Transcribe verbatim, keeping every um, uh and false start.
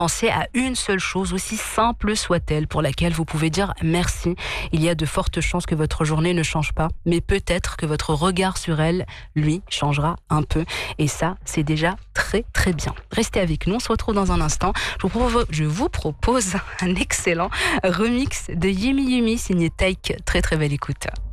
Pensez à une seule chose, aussi simple soit-elle, pour laquelle vous pouvez dire merci. Il y a de fortes chances que votre journée ne change pas, mais peut-être que votre regard sur elle, lui, changera un peu. Et ça, c'est déjà très très bien. Restez avec nous, on se retrouve dans un instant. Je vous propose, je vous propose un excellent remix de Yumi Yumi signé Take. Très très belle écoute.